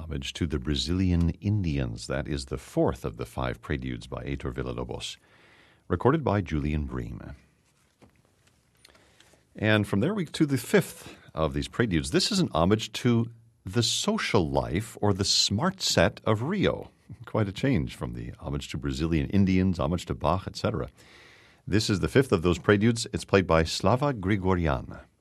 homage to the Brazilian Indians. That is the fourth of the five preludes by Heitor Villa-Lobos, recorded by Julian Bream. And from there to the fifth of these preludes. This is an homage to the social life or the smart set of Rio. Quite a change from the homage to Brazilian Indians, homage to Bach, etc. This is the fifth of those preludes. It's played by Slava Grigorian.